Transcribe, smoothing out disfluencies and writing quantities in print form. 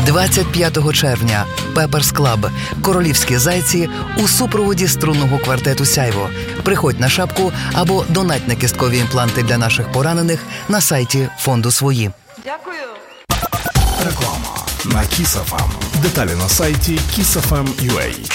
25 червня Pepper's Club «Королівські зайці» у супроводі струнного квартету «Сяйво». Приходь на шапку або донать на кісткові імпланти для наших поранених на сайті фонду «Свої». Дякую. Реклама на Kiss FM. Деталі на сайті kissfm.ua.